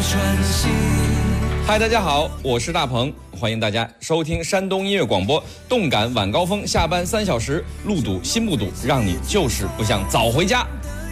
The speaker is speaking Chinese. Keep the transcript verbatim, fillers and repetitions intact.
嗨，大家好，我是大鹏，欢迎大家收听山东音乐广播，动感晚高峰，下班三小时，路堵心不堵，让你就是不想早回家。